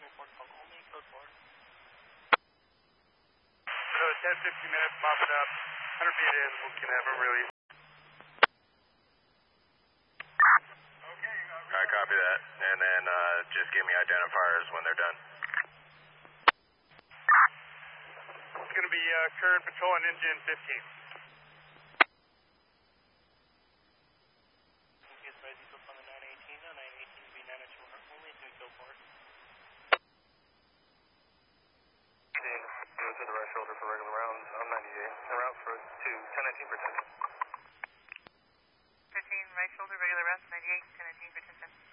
report call only, code 4. So 10, 15 minutes, mop it up, 100 feet in, we can have them release. Okay. Alright, copy that. And then just give me identifiers when they're done. It's going to be current patrol and engine 15. On the 918, 918 will be 902 only, so code 4. Go to the right shoulder for regular rounds. I'm 98. En route for 1019 for 10. 15, right shoulder, regular rounds, 98, 1019 for 10.